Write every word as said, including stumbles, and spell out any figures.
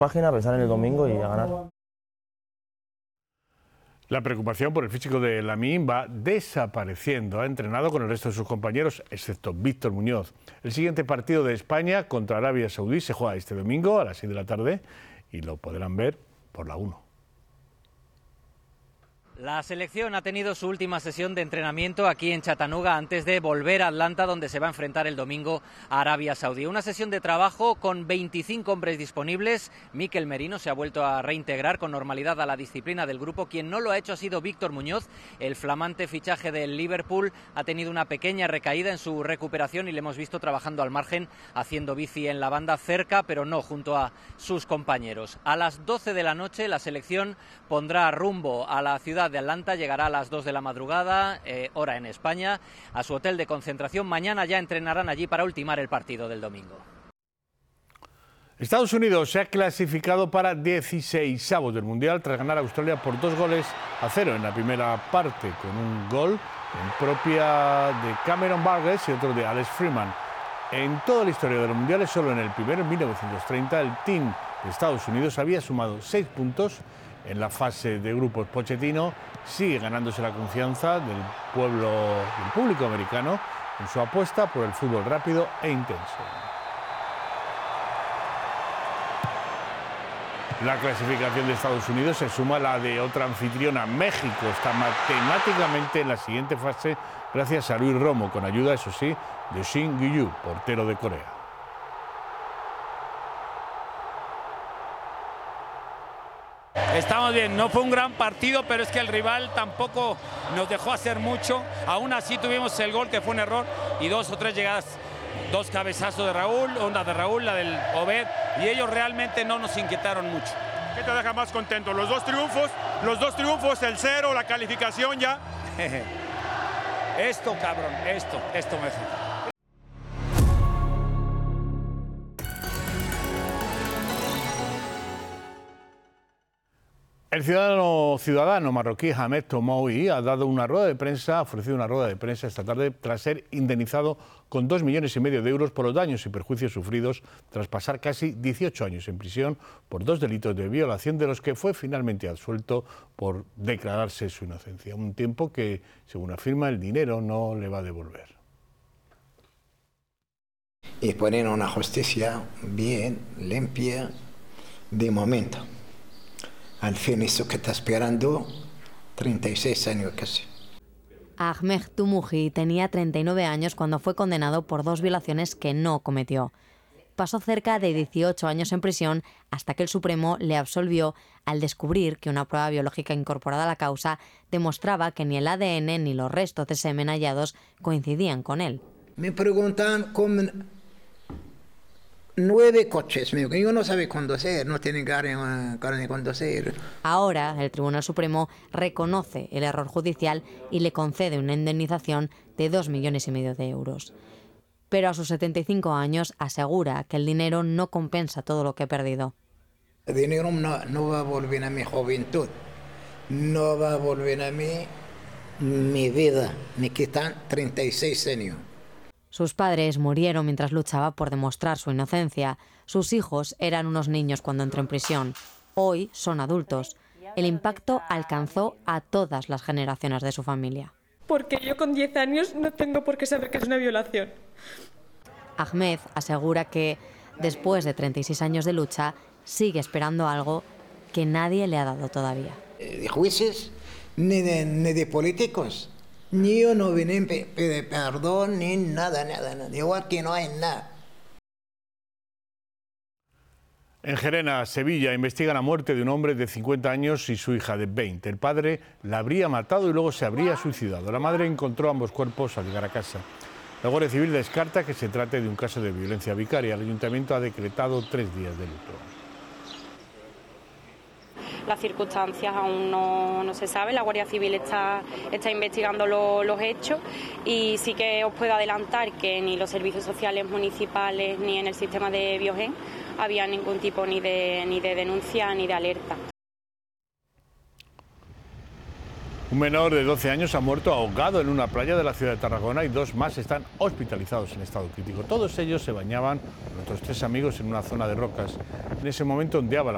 Página, pensar en el domingo y a ganar. La preocupación por el físico de Lamine va desapareciendo. Ha entrenado con el resto de sus compañeros, excepto Víctor Muñoz. El siguiente partido de España contra Arabia Saudí se juega este domingo a las seis de la tarde y lo podrán ver por la uno. La selección ha tenido su última sesión de entrenamiento aquí en Chattanooga antes de volver a Atlanta, donde se va a enfrentar el domingo a Arabia Saudí. Una sesión de trabajo con veinticinco hombres disponibles. Mikel Merino se ha vuelto a reintegrar con normalidad a la disciplina del grupo. Quien no lo ha hecho ha sido Víctor Muñoz. El flamante fichaje del Liverpool ha tenido una pequeña recaída en su recuperación y le hemos visto trabajando al margen, haciendo bici en la banda cerca, pero no junto a sus compañeros. A las doce de la noche la selección pondrá rumbo a la ciudad de Atlanta, llegará a las dos de la madrugada, eh, hora en España, a su hotel de concentración. Mañana ya entrenarán allí para ultimar el partido del domingo. Estados Unidos se ha clasificado para dieciseisavos del Mundial tras ganar a Australia por dos goles a cero en la primera parte, con un gol en propia de Cameron Burgess y otro de Alex Freeman. En toda la historia de los Mundiales, solo en el primero, en mil novecientos treinta, el team de Estados Unidos había sumado seis puntos en la fase de grupos. Pochettino sigue ganándose la confianza del pueblo, del público americano en su apuesta por el fútbol rápido e intenso. La clasificación de Estados Unidos se suma a la de otra anfitriona, México. Está matemáticamente en la siguiente fase gracias a Luis Romo, con ayuda, eso sí, de Shin Gyu-yu, portero de Corea. Estamos bien, no fue un gran partido, pero es que el rival tampoco nos dejó hacer mucho. Aún así tuvimos el gol, que fue un error, y dos o tres llegadas, dos cabezazos de Raúl, una de Raúl, la del Obed, y ellos realmente no nos inquietaron mucho. ¿Qué te deja más contento? Los dos triunfos, los dos triunfos, el cero, la calificación ya. Esto, cabrón, esto, esto me deja. El ciudadano, ciudadano marroquí Ahmed Tomoui ha dado una rueda de prensa, ha ofrecido una rueda de prensa esta tarde tras ser indemnizado con dos millones y medio de euros por los daños y perjuicios sufridos tras pasar casi dieciocho años en prisión por dos delitos de violación, de los que fue finalmente absuelto por declararse su inocencia. Un tiempo que, según afirma, el dinero no le va a devolver. Y poner una justicia bien, limpia, de momento. Al fin, eso que está esperando, treinta y seis años casi. Ahmed Tomoui tenía treinta y nueve años cuando fue condenado por dos violaciones que no cometió. Pasó cerca de dieciocho años en prisión hasta que el Supremo le absolvió al descubrir que una prueba biológica incorporada a la causa demostraba que ni el A D N ni los restos de semen hallados coincidían con él. Me preguntan cómo... Nueve coches, mío, que yo no sabe conducir, no tiene carne, carne de conducir. Ahora el Tribunal Supremo reconoce el error judicial y le concede una indemnización de dos millones y medio de euros. Pero a sus setenta y cinco años asegura que el dinero no compensa todo lo que ha perdido. El dinero no, no va a volver a mi juventud, no va a volver a mí mi vida. Me quitan treinta y seis años. Sus padres murieron mientras luchaba por demostrar su inocencia. Sus hijos eran unos niños cuando entró en prisión. Hoy son adultos. El impacto alcanzó a todas las generaciones de su familia. Porque yo con diez años no tengo por qué saber que es una violación. Ahmed asegura que, después de treinta y seis años de lucha, sigue esperando algo que nadie le ha dado todavía. De jueces, ni de, ni de políticos. Ni yo no vine a pedir perdón, ni nada, nada, nada. Igual que no hay nada. En Gerena, Sevilla, investigan la muerte de un hombre de cincuenta años y su hija de veinte. El padre la habría matado y luego se habría suicidado. La madre encontró ambos cuerpos al llegar a casa. La Guardia Civil descarta que se trate de un caso de violencia vicaria. El ayuntamiento ha decretado tres días de luto. Las circunstancias aún no, no se saben, la Guardia Civil está, está investigando lo, los hechos y sí que os puedo adelantar que ni los servicios sociales municipales ni en el sistema de Biogen había ningún tipo ni de, ni de denuncia ni de alerta. Un menor de doce años ha muerto ahogado en una playa de la ciudad de Tarragona y dos más están hospitalizados en estado crítico. Todos ellos se bañaban con otros tres amigos en una zona de rocas. En ese momento ondeaba la